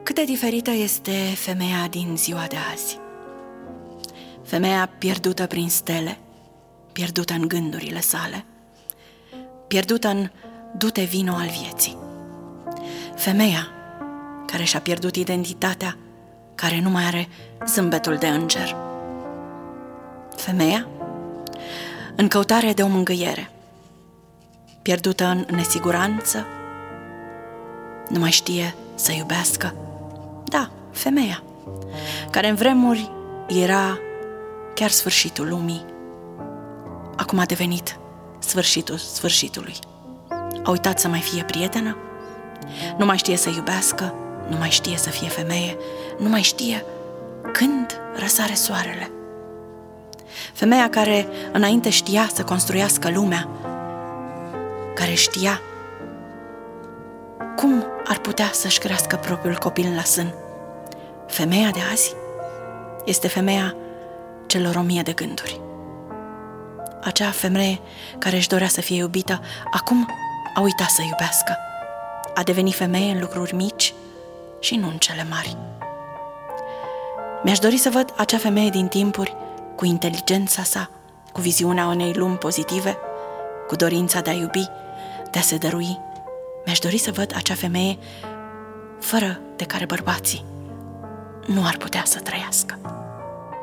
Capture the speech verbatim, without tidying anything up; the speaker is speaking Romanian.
Cât de diferită este femeia din ziua de azi. Femeia pierdută prin stele, pierdută în gândurile sale, pierdută în du-te vino al vieții. Femeia care și-a pierdut identitatea, care nu mai are zâmbetul de înger. Femeia în căutare de o mângâiere, pierdută în nesiguranță, nu mai știe să iubească. Da, femeia, care în vremuri era chiar sfârșitul lumii, acum a devenit sfârșitul sfârșitului. A uitat să mai fie prietenă, nu mai știe să iubească, nu mai știe să fie femeie, nu mai știe când răsare soarele. Femeia care înainte știa să construiască lumea, care știa cum ar putea să-și crească propriul copil la sân. Femeia de azi este femeia celor o mie de gânduri. Acea femeie care își dorea să fie iubită, acum a uitat să iubească. A devenit femeie în lucruri mici și nu în cele mari. Mi-aș dori să văd acea femeie din timpuri cu inteligența sa, cu viziunea unei lumi pozitive, cu dorința de a iubi, de a se dărui. Mi-aș dori să văd acea femeie fără de care bărbații nu ar putea să trăiască.